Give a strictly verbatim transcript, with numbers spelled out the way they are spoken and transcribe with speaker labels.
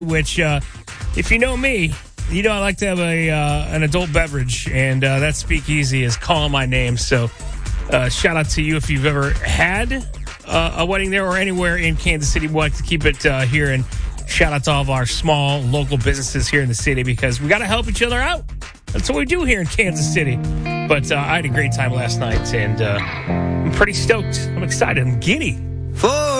Speaker 1: which, uh, if you know me, you know I like to have a uh, an adult beverage, and uh, that speakeasy is calling my name. So uh, shout out to you if you've ever had uh, a wedding there or anywhere in Kansas City. We'd like to keep it uh, here, and shout out to all of our small local businesses here in the city because we got to help each other out. That's what we do here in Kansas City. But uh, I had a great time last night, and uh, I'm pretty stoked. I'm excited. I'm giddy.
Speaker 2: For